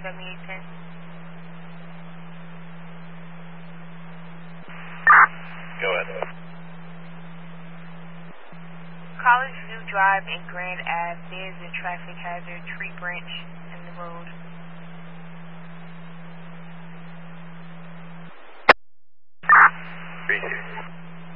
7810. Go ahead. College View Drive and Grand Ave, there's a traffic hazard, tree branch in the road. Appreciate it.